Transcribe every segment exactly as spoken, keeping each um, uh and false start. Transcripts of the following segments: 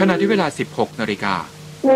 ขณะที่เวลา สิบหกนาฬิกา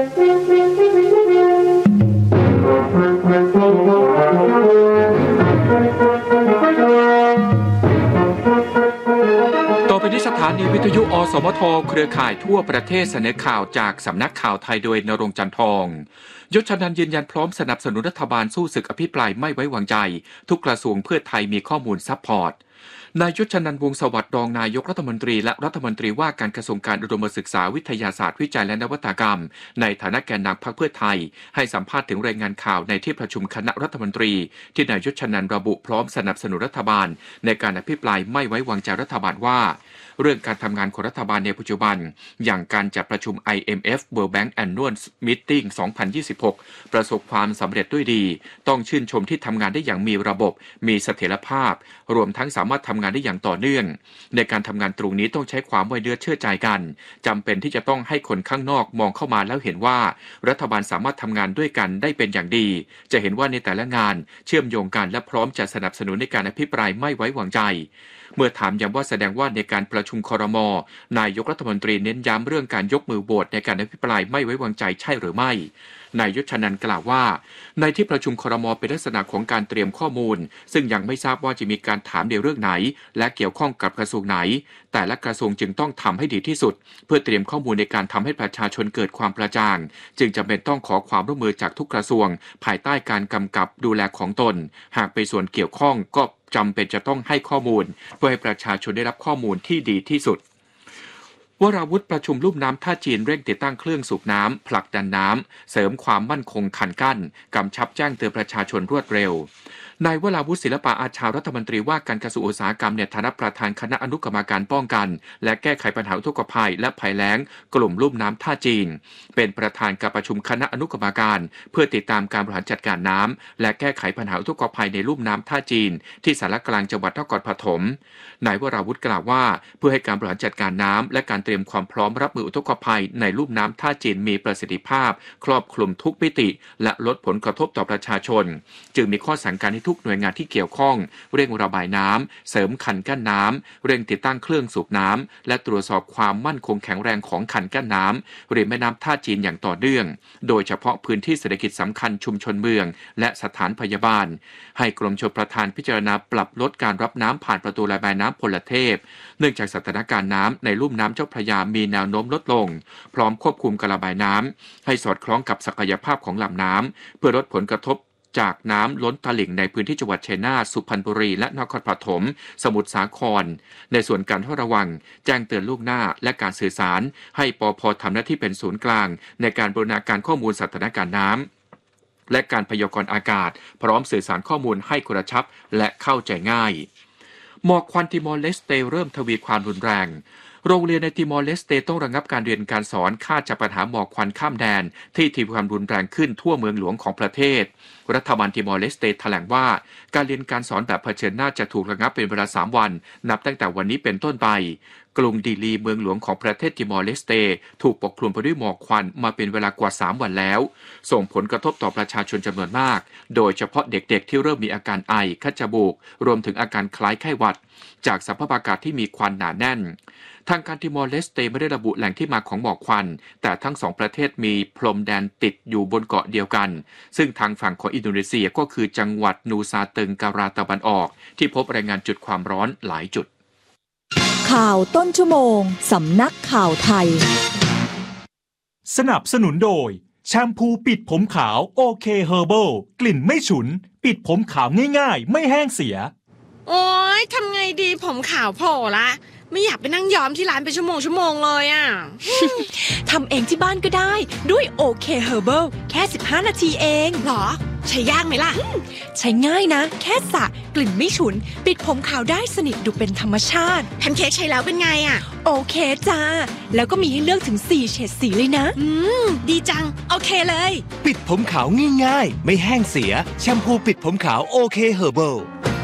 ต่อไปที่สถานีวิทยุอสมทเครือข่ายทั่วประเทศเสนอข่าวจากสำนักข่าวไทยโดยณรงค์จันทร์ทองยศชนันท์ยืนยันพร้อมสนับสนุนรัฐบาลสู้ศึกอภิปรายไม่ไว้วางใจทุกกระทรวงเพื่อไทยมีข้อมูลซัพพอร์ตนายยศชนันท์วงศ์สวัสดิ์รองนายกรัฐมนตรีและรัฐมนตรีว่าการกระทรวงการอุดมศึกษาวิทยาศาสตร์วิจัยและนวัตกรรมในฐานะแกนนำพรรคเพื่อไทยให้สัมภาษณ์ถึงรายงานข่าวในที่ประชุมคณะรัฐมนตรีที่นายยศชนันท์ระบุพร้อมสนับสนุนรัฐบาลในการอภิปรายไม่ไว้วางใจรัฐบาลว่าเรื่องการทำงานของรัฐบาลในปัจจุบันอย่างการจัดประชุม ไอ เอ็ม เอฟ World Bank Annual Meeting สองพันยี่สิบหก ประสบความสำเร็จด้วยดีต้องชื่นชมที่ทำงานได้อย่างมีระบบมีเสถียรภาพรวมทั้งสามารถทำงานได้อย่างต่อเนื่องในการทำงานตรงนี้ต้องใช้ความไว้เนื้อเชื่อใจกันจำเป็นที่จะต้องให้คนข้างนอกมองเข้ามาแล้วเห็นว่ารัฐบาลสามารถทำงานด้วยกันได้เป็นอย่างดีจะเห็นว่าในแต่ละงานเชื่อมโยงกันและพร้อมจะสนับสนุนในการอภิปรายไม่ไว้วางใจเมื่อถามย้ำว่าแสดงว่าในการประชุมครม.นายกรัฐมนตรีเน้นย้ำเรื่องการยกมือโหวตในการอภิปรายไม่ไว้วางใจใช่หรือไม่นายยศชนันท์กล่าวว่าในที่ประชุมครม.เป็นลักษณะของการเตรียมข้อมูลซึ่งยังไม่ทราบว่าจะมีการถามในเรื่องไหนและเกี่ยวข้องกับกระทรวงไหนแต่ละกระทรวงจึงต้องทำให้ดีที่สุดเพื่อเตรียมข้อมูลในการทำให้ประชาชนเกิดความกระจ่างจึงจำเป็นต้องขอความร่วมมือจากทุกกระทรวงภายใต้การกำกับดูแลของตนหากเป็นส่วนเกี่ยวข้องก็จำเป็นจะต้องให้ข้อมูลเพื่อให้ประชาชนได้รับข้อมูลที่ดีที่สุดวราวุธประชุมลุ่มน้ำท่าจีนเร่งติดตั้งเครื่องสูบน้ำผลักดันน้ำเสริมความมั่นคงคันกั้นกำชับแจ้งเตือนประชาชนรวดเร็วนายวราวุธศิลปะอาชารัฐมนตรีว่าการกระทรวงอุตสาหกรรมในฐานะประธานคณะอนุกรรมการป้องกันและแก้ไขปัญหาอุทกภัยและภัยแล้งกลุ่มลุ่มน้ำท่าจีนเป็นประธานการประชุมคณะอนุกรรมการเพื่อติดตามการบริหารจัดการน้ำและแก้ไขปัญหาอุทกภัยในลุ่มน้ำท่าจีนที่สารกลางจังหวัดนครปฐมนายวราวุธกล่าวว่าเพื่อให้การบริหารจัดการน้ำและการเตรียมความพร้อมรับมืออุทกภัยในลุ่มน้ำท่าจีนมีประสิทธิภาพครอบคลุมทุกมิติและลดผลกระทบต่อประชาชนจึงมีข้อสั่งการให้ทุกหน่วยงานที่เกี่ยวข้องเร่งระบายน้ำเสริมคันกั้นน้ำเร่งติดตั้งเครื่องสูบน้ำและตรวจสอบความมั่นคงแข็งแรงของคันกั้นน้ำริมแม่น้ำท่าจีนอย่างต่อเนื่องโดยเฉพาะพื้นที่เศรษฐกิจสำคัญชุมชนเมืองและสถานพยาบาลให้กรมชลประทานพิจารณาปรับลดการรับน้ำผ่านประตูระบายน้ำพลเทพเนื่องจากสถานการณ์น้ำในลุ่มน้ำเจ้าพระยามีแนวโน้มลดลงพร้อมควบคุมการระบายน้ำให้สอดคล้องกับศักยภาพของลำน้ำเพื่อลดผลกระทบจากน้ำล้นตลิ่งในพื้นที่จังหวัดชัยนาทสุพรรณบุรีและนครปฐมสมุทรสาครในส่วนการเฝ้าระวังแจ้งเตือนล่วงหน้าและการสื่อสารให้ปภ.ทำหน้าที่เป็นศูนย์กลางในการบูรณาการข้อมูลสถานการณ์น้ำและการพยากรณ์อากาศพร้อมสื่อสารข้อมูลให้กระชับและเข้าใจง่ายหมอกควันติมอร์เลสเตเริ่มทวีความรุนแรงโรงเรียนในติมอร์เลสเตต้องระงับการเรียนการสอนคาดจากปัญหาหมอกควันข้ามแดนที่ทวีความรุนแรงขึ้นทั่วเมืองหลวงของประเทศรัฐบาลติมอร์เลสเตแถลงว่าการเรียนการสอนแบบเผชิญหน้าจะถูกระงับเป็นเวลาสามวันนับตั้งแต่วันนี้เป็นต้นไปกรุงดีลีเมืองหลวงของประเทศติมอร์เลสเตถูกปกคลุมไปด้วยหมอกควันมาเป็นเวลากว่าสามวันแล้วส่งผลกระทบต่อประชาชนจำนวนมากโดยเฉพาะเด็กๆที่เริ่มมีอาการไอคัดจมูกรวมถึงอาการคล้ายไข้หวัดจากสภาพอากาศที่มีควันหนาแน่นทางการติมอร์เลสเตไม่ได้ระบุแหล่งที่มาของหมอกควันแต่ทั้งสองประเทศมีพรมแดนติดอยู่บนเกาะเดียวกันซึ่งทางฝั่งของอินโดนีเซียก็คือจังหวัดนูซาเติงการาตะวันออกที่พบรายงานจุดความร้อนหลายจุดข่าวต้นชั่วโมงสำนักข่าวไทยสนับสนุนโดยแชมพูปิดผมขาวโอเคเฮอร์เบิลกลิ่นไม่ฉุนปิดผมขาวง่ายๆไม่แห้งเสียโอ๊ยทำไงดีผมขาวโผล่ละไม่อยากไปนั่งย้อมที่ร้านเป็นชั่วโมงชั่วโมงเลยอ่ะทำเองที่บ้านก็ได้ด้วยโอเคเฮอร์เบิลแค่สิบห้านาทีเองหรอใช้ยากไหมล่ะใช้ง่ายนะแค่สระกลิ่นไม่ฉุนปิดผมขาวได้สนิทดูเป็นธรรมชาติแพนเค้กใช้แล้วเป็นไงอ่ะโอเคจ้าแล้วก็มีให้เลือกถึงสี่เฉดสีเลยนะอืมดีจังโอเคเลยปิดผมขาวง่ายๆไม่แห้งเสียแชมพูปิดผมขาวโอเคเฮอร์เบิล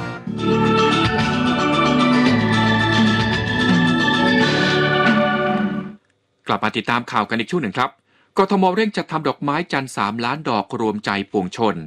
กลับมาติดตามข่าวกันอีกช่วงหนึ่งครับกทม.เร่งจัดทำดอกไม้จันทร์สามล้านดอกรวมใจปวงชน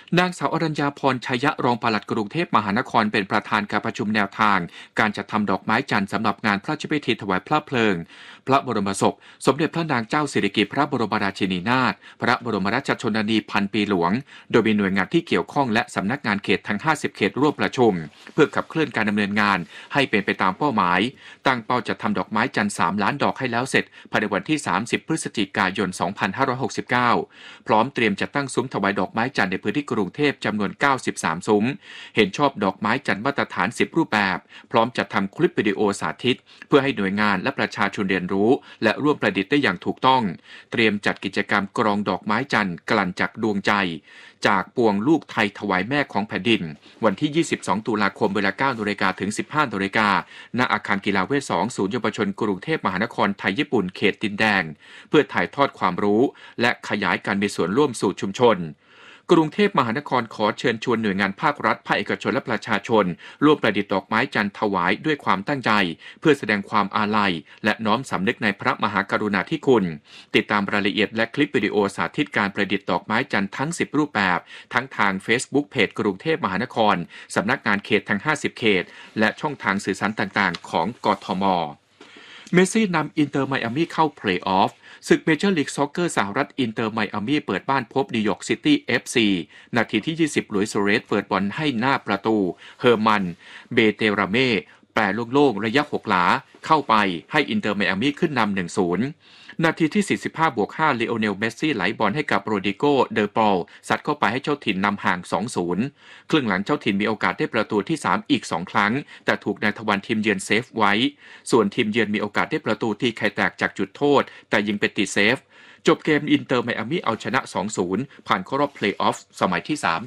นางสาวอรัญญาพรชัยรองปลัดกรุงเทพมหานครเป็นประธานการประชุมแนวทางการจัดทำดอกไม้จันทร์สำหรับงานพระราชพิธีถวายพระเพลิงพระบรมศพสมเด็จพระนางเจ้าสิริกิติ์พระบรมราชินีนาถพระบรมราชชนนีพันปีหลวงโดยมีหน่วยงานที่เกี่ยวข้องและสำนักงานเขตทั้งห้าสิบเขตร่วมประชุมเพื่อขับเคลื่อนการดำเนินงานให้เป็นไปตามเป้าหมายตั้งเป้าจะทำดอกไม้จันทร์สามล้านดอกให้แล้วเสร็จภายในวันที่สามสิบพฤศจิกายนสองพันห้าร้อยหกสิบเก้าพร้อมเตรียมจัดตั้งซุ้มถวายดอกไม้จันทร์ในพื้นที่กรุงเทพจำนวนเก้าสิบสามซุ้มเห็นชอบดอกไม้จันทร์มาตรฐานสิบรูปแบบพร้อมจัดทำคลิปวิดีโอสาธิตเพื่อให้หน่วยงานและประชาชนเรียนรู้และร่วมประดิษฐ์ได้อย่างถูกต้องเตรียมจัดกิจกรรมกรองดอกไม้จันทร์กลั่นจากดวงใจจากปวงลูกไทยถวายแม่ของแผ่นดินวันที่ยี่สิบสองตุลาคมเวลา เก้านาฬิกา ถึง สิบห้านาฬิกาณอาคารกีฬาเวทสองศูนย์เยาวชนกรุงเทพมหานครไทยญี่ปุ่นเขตดินแดงเพื่อถ่ายทอดความรู้และขยายการมีส่วนร่วมสู่ชุมชนกรุงเทพมหานครขอเชิญชวนหน่วยงานภาครัฐภาคเอกชนและประชาชนร่วมประดิษฐ์ดอกไม้จันทร์ถวายด้วยความตั้งใจเพื่อแสดงความอาลัยและน้อมสำนึกในพระมหากรุณาธิคุณติดตามรายละเอียดและคลิปวิดีโอสาธิตการประดิษฐ์ดอกไม้จันทร์ทั้งสิบรูปแบบทั้งทาง Facebook เพจกรุงเทพมหานครสำนักงานเขตทั้งห้าสิบเขตและช่องทางสื่อสารต่างๆของกทม.เมสซี่นำอินเตอร์ไมอามี่เข้าเพลย์ออฟศึกเมเจอร์ลีกซ็อกเกอร์สหรัฐอินเตอร์ไมอามี่เปิดบ้านพบนิวยอร์กซิตี้ เอฟ ซี นาทีที่ยี่สิบหลุยส์ โซเรสเปิดบอลให้หน้าประตูเฮอร์มันเบเตราเม่แปรโล่งๆระยะหกหลาเข้าไปให้อินเตอร์ไมอามี่ขึ้นนำ หนึ่งศูนย์ นาทีที่สี่สิบห้าบวกห้าลีโอเนลเมสซี่ไหลบอลให้กับโรดิโกเดอปอลซัดเข้าไปให้เจ้าถิ่นนำห่าง สองศูนย์ ครึ่งหลังเจ้าถิ่นมีโอกาสได้ประตูที่สามอีกสองครั้งแต่ถูกนายทวันทีมเยือนเซฟไว้ส่วนทีมเยือนมีโอกาสได้ประตูที่ไข่แตกจากจุดโทษแต่ยิงเป็นติดเซฟจบเกมอินเตอร์ไมอามี่เอาชนะ สองศูนย์ ผ่านเข้ารอบเพลย์ออฟสมัยที่สาม